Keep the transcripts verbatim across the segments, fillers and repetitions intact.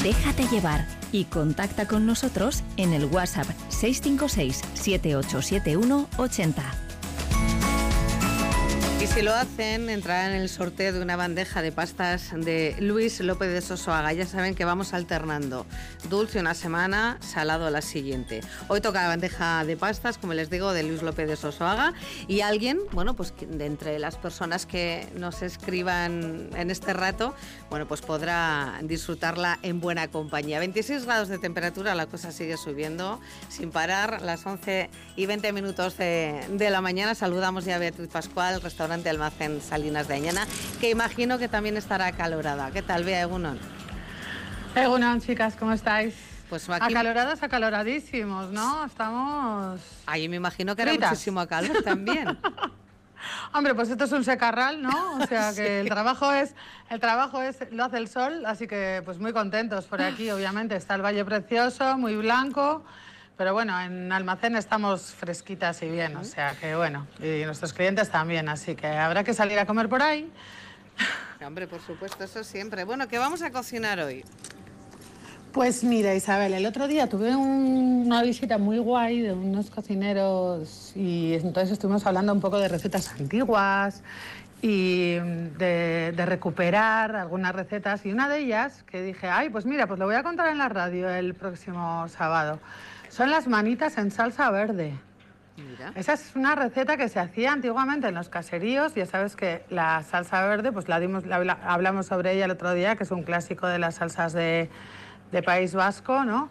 Déjate llevar y contacta con nosotros en el WhatsApp seis cinco seis, siete ocho siete uno, ocho cero. Y si lo hacen, entrarán en el sorteo de una bandeja de pastas de Luis López de Sosoaga. Ya saben que vamos alternando. Dulce una semana, salado la siguiente. Hoy toca la bandeja de pastas, como les digo, de Luis López de Sosoaga. Y alguien, bueno, pues de entre las personas que nos escriban en este rato, bueno, pues podrá disfrutarla en buena compañía. veintiséis grados de temperatura, la cosa sigue subiendo sin parar. Las once y veinte minutos de, de la mañana. Saludamos ya a Beatriz Pascual, restaurante Almacén Salinas de Añana, que imagino que también estará acalorada. ¿Qué tal, Bea? Egunon. Egunon, chicas, ¿cómo estáis? Pues aquí... Acaloradas, acaloradísimos, ¿no? Estamos... Ahí me imagino que era fritas. Muchísimo calor también. Hombre, pues esto es un secarral, ¿no? O sea que Sí. el trabajo es, el trabajo es, lo hace el sol, así que pues muy contentos por aquí, obviamente. Está el valle precioso, muy blanco. Pero bueno, en Almacén estamos fresquitas y bien, o sea que bueno, y nuestros clientes también, así que habrá que salir a comer por ahí. Hombre, por supuesto, eso siempre. Bueno, ¿qué vamos a cocinar hoy? Pues mira, Isabel, el otro día tuve un- una visita muy guay de unos cocineros y entonces estuvimos hablando un poco de recetas antiguas y de, de recuperar algunas recetas, y una de ellas que dije, ay, pues mira, pues lo voy a contar en la radio el próximo sábado. Son las manitas en salsa verde. Mira. Esa es una receta que se hacía antiguamente en los caseríos. Ya sabes que la salsa verde, pues la dimos, la, la- hablamos sobre ella el otro día, que es un clásico de las salsas de, de País Vasco, ¿no?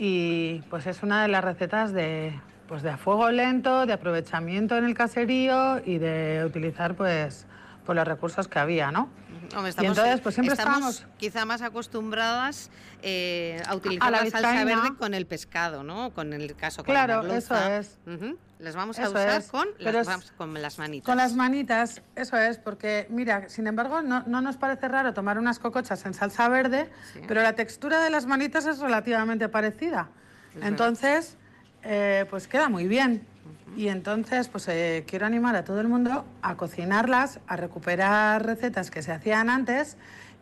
Y pues es una de las recetas de, pues de a fuego lento, de aprovechamiento en el caserío y de utilizar pues, pues los recursos que había, ¿no? Hombre, Y entonces, pues siempre estamos estábamos- quizá más acostumbradas eh, a utilizar A la la, salsa vizcaína. verde con el pescado, ¿no? Con el caso con Claro, la merluza. eso es. Ujú. Las vamos a Eso usar es, con, pero las, es- vamos- con las manitas. Con las manitas, eso es, porque mira, sin embargo, no, no nos parece raro tomar unas cocochas en salsa verde, Sí. pero la textura de las manitas es relativamente parecida. Es Entonces, eh, pues queda muy bien. Y entonces, pues eh, quiero animar a todo el mundo a cocinarlas, a recuperar recetas que se hacían antes,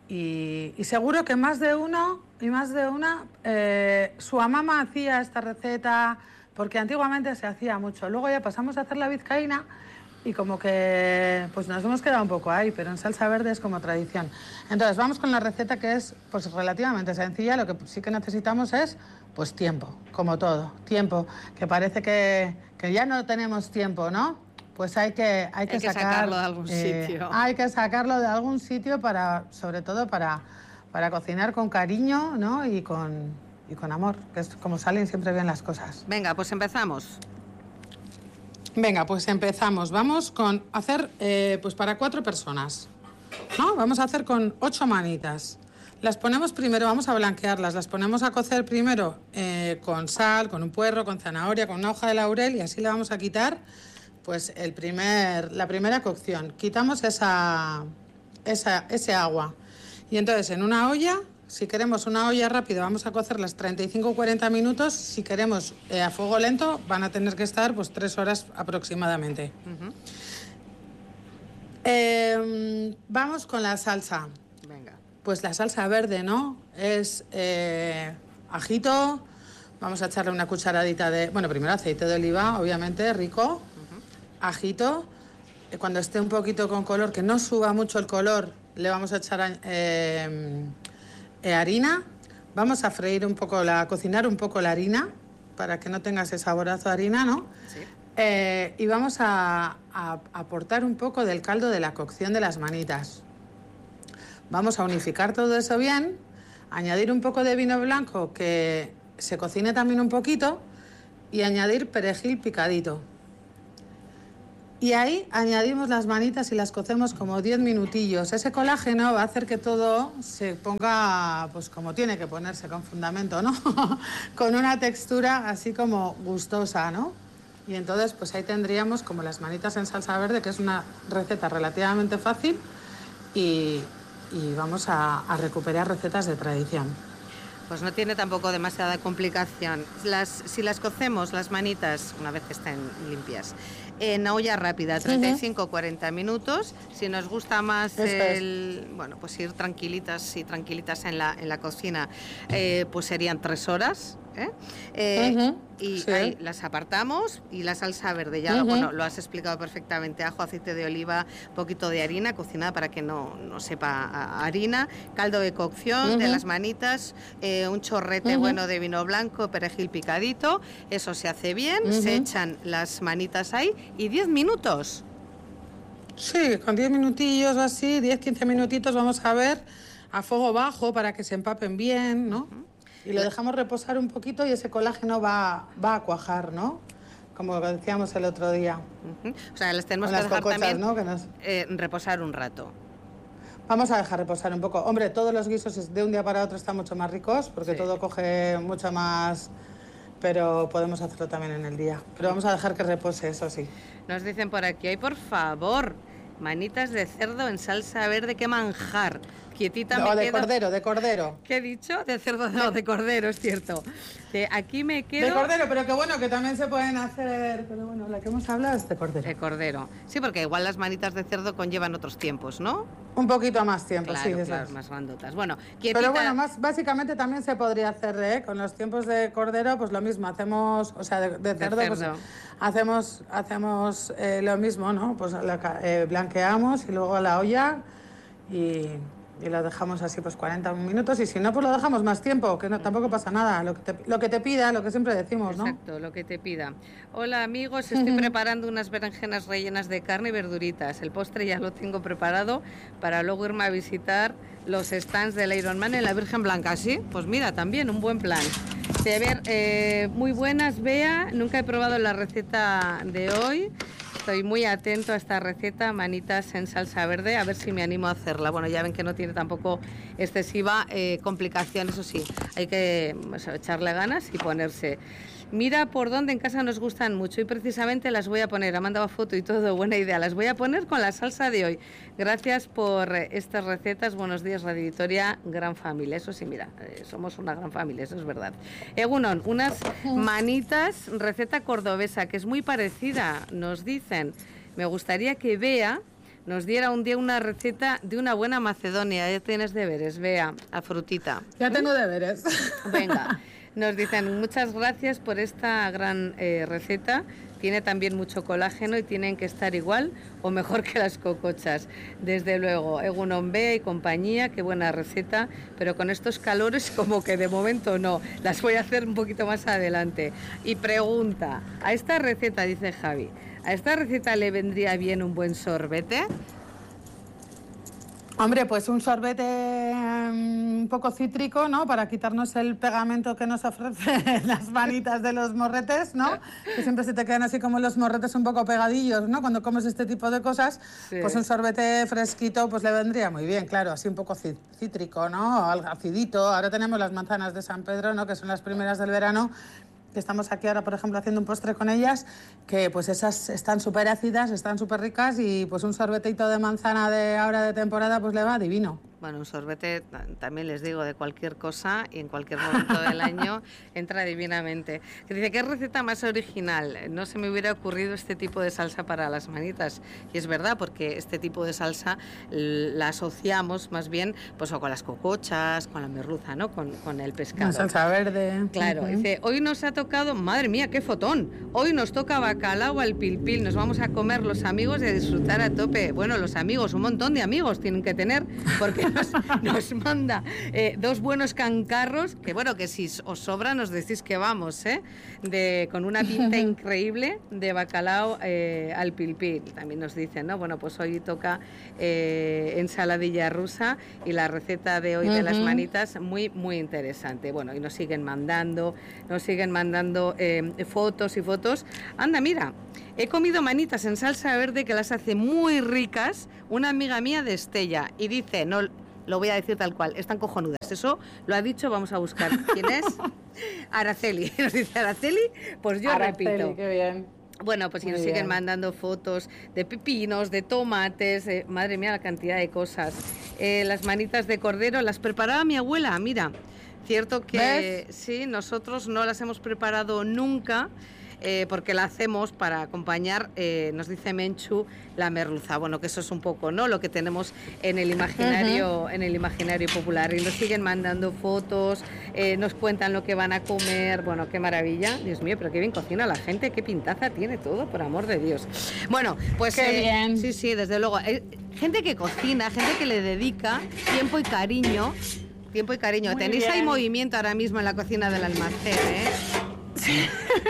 y, y seguro que más de uno y más de una, eh, su amama hacía esta receta, porque antiguamente se hacía mucho. Luego ya pasamos a hacer la vizcaína y como que pues nos hemos quedado un poco ahí, pero en salsa verde es como tradición. Entonces vamos con la receta, que es pues relativamente sencilla. Lo que sí que necesitamos es pues tiempo, como todo, tiempo, que parece que, que ya no tenemos tiempo, ¿no? Pues hay que, hay que, Hay que sacar, sacarlo de algún eh, sitio. Hay que sacarlo de algún sitio para, sobre todo para, para cocinar con cariño, ¿no? Y con, y con amor, que es como salen siempre bien las cosas. Venga, pues empezamos. Venga, pues empezamos. Vamos con hacer, eh, pues para cuatro personas, ¿no? Vamos a hacer con ocho manitas. Las ponemos primero, vamos a blanquearlas, las ponemos a cocer primero eh, con sal, con un puerro, con zanahoria, con una hoja de laurel, y así le vamos a quitar pues el primer, la primera cocción. Quitamos esa, esa, ese agua. Y entonces en una olla, si queremos una olla rápida, vamos a cocerlas treinta y cinco o cuarenta minutos. Si queremos eh, a fuego lento, van a tener que estar pues tres horas aproximadamente. Ujú. Eh, vamos con la salsa. Venga. Pues la salsa verde, ¿no? Es eh, ajito, vamos a echarle una cucharadita de... Bueno, primero aceite de oliva, obviamente, rico. Ajito. Eh, Cuando esté un poquito con color, que no suba mucho el color, le vamos a echar eh, eh, harina. Vamos a freír un poco, la, a cocinar un poco la harina, para que no tenga ese saborazo a harina, ¿no? Sí. Eh, y vamos a, a aportar un poco del caldo de la cocción de las manitas. Vamos a unificar todo eso bien, añadir un poco de vino blanco que se cocine también un poquito y añadir perejil picadito. Y ahí añadimos las manitas y las cocemos como diez minutillos. Ese colágeno va a hacer que todo se ponga pues como tiene que ponerse, con fundamento, ¿no? Con una textura así como gustosa, ¿no? Y entonces pues ahí tendríamos como las manitas en salsa verde, que es una receta relativamente fácil, y, y vamos a, a recuperar recetas de tradición. Pues no tiene tampoco demasiada complicación. Las, si las cocemos, las manitas, una vez que estén limpias, en olla rápida, treinta y cinco a cuarenta minutos. Si nos gusta más el, bueno, pues ir tranquilitas y tranquilitas en la, en la cocina, eh, pues serían tres horas. ¿eh? Eh, uh-huh. Y sí. ahí las apartamos, y la salsa verde, ya uh-huh. lo, bueno, lo has explicado perfectamente: ajo, aceite de oliva, poquito de harina cocinada para que no, no sepa a harina, caldo de cocción uh-huh. de las manitas, eh, un chorrete uh-huh. bueno de vino blanco, perejil picadito, eso se hace bien, uh-huh. se echan las manitas ahí y diez minutos. Sí, con diez minutillos o así, diez, quince minutitos, vamos a ver, a fuego bajo para que se empapen bien, ¿no? Uh-huh. Y lo dejamos reposar un poquito y ese colágeno va, va a cuajar, ¿no? Como decíamos el otro día. Uh-huh. O sea, les tenemos que dejar cocochas, también ¿no? que nos... eh, reposar un rato. Vamos a dejar reposar un poco. Hombre, todos los guisos de un día para otro están mucho más ricos porque sí. todo coge mucho más... Pero podemos hacerlo también en el día. Pero vamos a dejar que repose, eso sí. Nos dicen por aquí, ay, por favor, manitas de cerdo en salsa verde, qué manjar. Quietita no, me de quedo... cordero, de cordero. ¿Qué he dicho? De cerdo, no, de cordero, es cierto. De aquí me quedo... De cordero, pero que bueno, que también se pueden hacer... Pero bueno, la que hemos hablado es de cordero. De cordero. Sí, porque igual las manitas de cerdo conllevan otros tiempos, ¿no? Un poquito más tiempo, claro, sí. Claro, más grandotas. Bueno, quietita... Pero bueno, más, básicamente también se podría hacer, ¿eh? Con los tiempos de cordero, pues lo mismo. Hacemos, o sea, de, de cerdo, de cerdo. Pues hacemos, hacemos eh, lo mismo, ¿no? Pues la, eh, blanqueamos y luego a la olla y... y lo dejamos así pues cuarenta minutos, y si no, pues lo dejamos más tiempo, que no, tampoco pasa nada, lo que, te, lo que te pida, lo que siempre decimos, ¿no? Exacto, lo que te pida. Hola amigos, estoy preparando unas berenjenas rellenas de carne y verduritas. El postre ya lo tengo preparado para luego irme a visitar los stands del Ironman en la Virgen Blanca, ¿sí? Pues mira, también un buen plan. De a ver, eh, muy buenas, Bea, nunca he probado la receta de hoy. Estoy muy atento a esta receta, manitas en salsa verde, a ver si me animo a hacerla. Bueno, ya ven que no tiene tampoco excesiva eh, complicación, eso sí, hay que o sea, echarle ganas y ponerse. Mira por dónde en casa nos gustan mucho y precisamente las voy a poner, ha mandado foto y todo, buena idea, las voy a poner con la salsa de hoy. Gracias por estas recetas, buenos días Radio Vitoria, gran familia, eso sí, mira, eh, somos una gran familia, eso es verdad. Egunon, unas manitas, receta cordobesa, que es muy parecida, nos dicen, me gustaría que Bea nos diera un día una receta de una buena Macedonia, ya tienes deberes, Bea, a frutita. Ya tengo deberes. Venga. Nos dicen, muchas gracias por esta gran eh, receta, tiene también mucho colágeno y tienen que estar igual o mejor que las cocochas. Desde luego, Egunon Bea y compañía, qué buena receta, pero con estos calores como que de momento no, las voy a hacer un poquito más adelante. Y pregunta, a esta receta, dice Javi, ¿a esta receta le vendría bien un buen sorbete? Hombre, pues un sorbete um, un poco cítrico, ¿no? Para quitarnos el pegamento que nos ofrecen las manitas de los morretes, ¿no? Que siempre se te quedan así como los morretes un poco pegadillos, ¿no? Cuando comes este tipo de cosas, sí. Pues un sorbete fresquito pues le vendría muy bien, claro, así un poco cítrico, ¿no? Algo acidito. Ahora tenemos las manzanas de San Pedro, ¿no? Que son las primeras del verano, que estamos aquí ahora, por ejemplo, haciendo un postre con ellas, que pues esas están súper ácidas, están súper ricas, y pues un sorbetito de manzana de ahora de temporada pues le va divino. Bueno, un sorbete, también les digo, de cualquier cosa y en cualquier momento del año entra divinamente. Que dice, ¿qué receta más original? No se me hubiera ocurrido este tipo de salsa para las manitas. Y es verdad, porque este tipo de salsa la asociamos más bien pues o con las cocochas, con la merluza, ¿no? Con, con el pescado. La salsa verde. Claro, uh-huh. Dice, hoy nos ha tocado, madre mía, qué fotón, hoy nos toca bacalao al pilpil, nos vamos a comer los amigos y a disfrutar a tope. Bueno, los amigos, un montón de amigos tienen que tener, porque Nos, nos manda eh, dos buenos cancarros, que bueno, que si os sobra nos decís que vamos, ¿eh? De, con una pinta increíble de bacalao eh, al pilpil. También nos dicen, ¿no? Bueno, pues hoy toca eh, ensaladilla rusa y la receta de hoy uh-huh. de las manitas, muy, muy interesante. Bueno, y nos siguen mandando, nos siguen mandando eh, fotos y fotos. Anda, mira, he comido manitas en salsa verde que las hace muy ricas una amiga mía de Estella, y dice, no, lo voy a decir tal cual, están cojonudas. Eso lo ha dicho, vamos a buscar quién es. Araceli, nos dice Araceli, pues yo Araceli, repito. Qué bien. Bueno, pues si nos siguen mandando fotos de pepinos, de tomates, de, madre mía, la cantidad de cosas. Eh, las manitas de cordero las preparaba mi abuela, mira. Cierto que ¿ves? Sí, nosotros no las hemos preparado nunca. Eh, porque la hacemos para acompañar, eh, nos dice Menchu, la merluza. Bueno, que eso es un poco, ¿no?, lo que tenemos en el imaginario, uh-huh. en el imaginario popular. Y nos siguen mandando fotos, eh, nos cuentan lo que van a comer. Bueno, qué maravilla. Dios mío, pero qué bien cocina la gente, qué pintaza tiene todo, por amor de Dios. Bueno, pues qué eh, bien. Sí, sí, desde luego. Eh, gente que cocina, gente que le dedica tiempo y cariño. Tiempo y cariño. Muy Tenéis bien. Ahí movimiento ahora mismo en la cocina del almacén, ¿eh? Sí,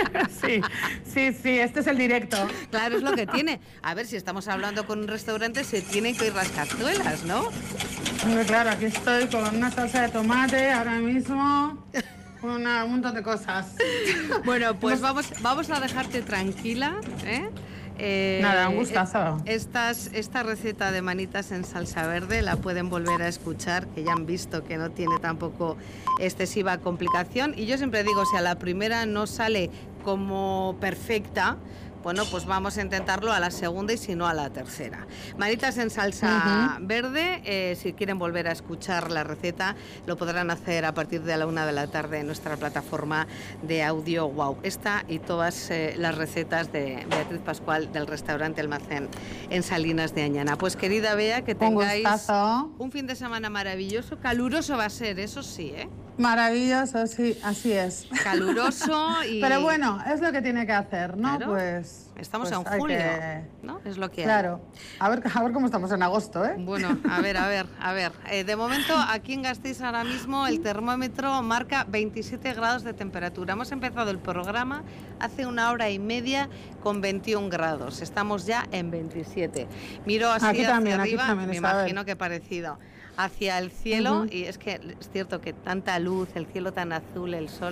sí, sí, sí, este es el directo. Claro, es lo que tiene. A ver, si estamos hablando con un restaurante, se tienen que ir las cazuelas, ¿no? Muy claro, aquí estoy con una salsa de tomate ahora mismo, con una, un montón de cosas. Bueno, pues vamos, vamos a dejarte tranquila, ¿eh? Eh, Nada, un gustazo. Estas, esta receta de manitas en salsa verde la pueden volver a escuchar, que ya han visto que no tiene tampoco excesiva complicación. Y yo siempre digo, si a la primera no sale como perfecta, bueno, pues vamos a intentarlo a la segunda y si no a la tercera. Manitas en salsa uh-huh. verde, eh, si quieren volver a escuchar la receta, lo podrán hacer a partir de la una de la tarde en nuestra plataforma de audio Wow. Esta y todas eh, las recetas de Beatriz Pascual del restaurante Almacén en Salinas de Añana. Pues querida Bea, que tengáis un, un fin de semana maravilloso, caluroso va a ser, eso sí, ¿eh? Maravilloso, sí, así es. Caluroso y... Pero bueno, es lo que tiene que hacer, ¿no? Claro. Pues... Estamos pues en julio, que... ¿no? Es lo que Claro. hay. A ver, a ver cómo estamos en agosto, ¿eh? Bueno, a ver, a ver, a ver. Eh, de momento, aquí en Gasteiz ahora mismo el termómetro marca veintisiete grados de temperatura. Hemos empezado el programa hace una hora y media con veintiún grados. Estamos ya en veintisiete. Miro así aquí hacia también, arriba, aquí también, me imagino que parecido. Hacia el cielo, uh-huh. y es que es cierto que tanta luz, el cielo tan azul, el sol,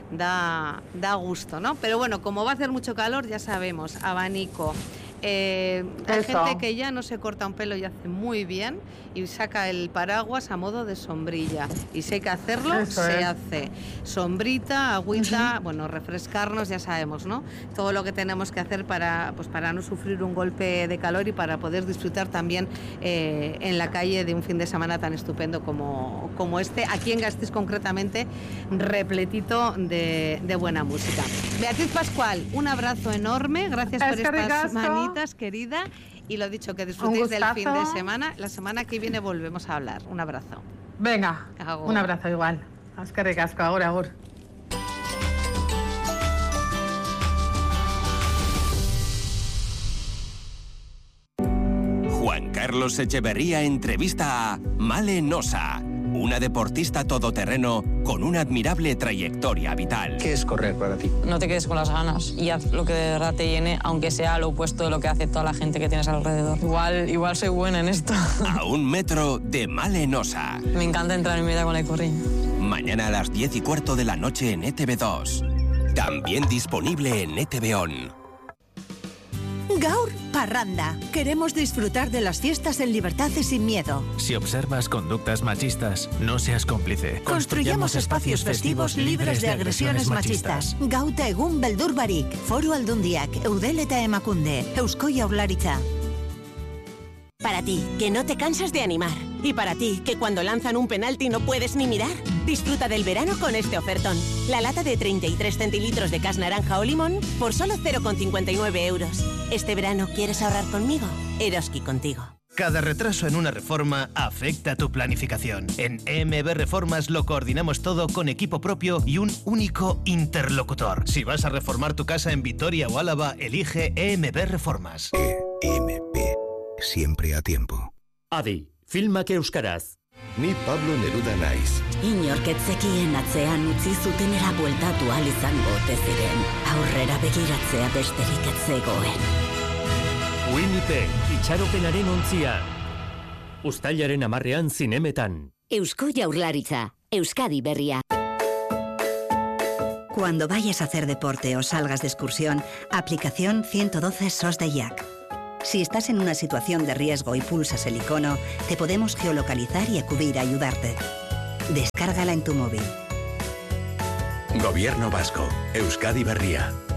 da, da gusto, ¿no? Pero bueno, como va a hacer mucho calor, ya sabemos, abanico. Eh, hay gente que ya no se corta un pelo y hace muy bien y saca el paraguas a modo de sombrilla. Y si hay que hacerlo, Eso se es. hace. Sombrita, agüita, uh-huh. bueno, refrescarnos, ya sabemos, ¿no? Todo lo que tenemos que hacer para, pues, para no sufrir un golpe de calor y para poder disfrutar también eh, en la calle de un fin de semana tan estupendo como, como este. Aquí en Gasteiz concretamente, repletito de, de buena música. Beatriz Pascual, un abrazo enorme. Gracias por estas manitas, querida. Y lo dicho, que disfrutéis del fin de semana. La semana que viene volvemos a hablar. Un abrazo. Venga, agur. Un abrazo igual. Es que ricasco, agur, agur. Juan Carlos Echeverría entrevista a Male Nosa, una deportista todoterreno con una admirable trayectoria vital. ¿Qué es correr para ti? No te quedes con las ganas y haz lo que de verdad te llene, aunque sea lo opuesto de lo que hace toda la gente que tienes alrededor. Igual, igual soy buena en esto. A un metro de Male Nosa. Me encanta entrar en mi vida con la corrida. Mañana a las diez y cuarto de la noche en E T V dos. También disponible en E T V On. Gaur Parranda. Queremos disfrutar de las fiestas en libertad y sin miedo. Si observas conductas machistas, no seas cómplice. Construyamos espacios festivos libres de agresiones machistas. Gauta egun beldur barik. Foru Aldundiak, Eudel eta Emakunde, Eusko Jaurlaritza. Para ti, que no te cansas de animar. Y para ti, que cuando lanzan un penalti no puedes ni mirar. Disfruta del verano con este ofertón. La lata de treinta y tres centilitros de cas naranja o limón por solo cero coma cincuenta y nueve euros. Este verano, ¿quieres ahorrar conmigo? Eroski contigo. Cada retraso en una reforma afecta tu planificación. En E M B Reformas lo coordinamos todo con equipo propio y un único interlocutor. Si vas a reformar tu casa en Vitoria o Álava, elige E M B Reformas. E M B. Siempre a tiempo. Adi, filmak euskaraz. Ni Pablo Neruda naiz. Inorketzekien atzean utzi zutenera bueltatu ahal izango ote ziren. Aurrera begiratzea besterik ez zegoen. Winnipeg, itxaropenaren ontzia. Uztailaren hamarrean zinemetan. Eusko Jaurlaritza, Euskadi berria. Cuando vayas a hacer deporte o salgas de excursión, aplicación ciento doce S O S de I A C. Si estás en una situación de riesgo y pulsas el icono, te podemos geolocalizar y acudir a ayudarte. Descárgala en tu móvil. Gobierno vasco, Euskadi berria.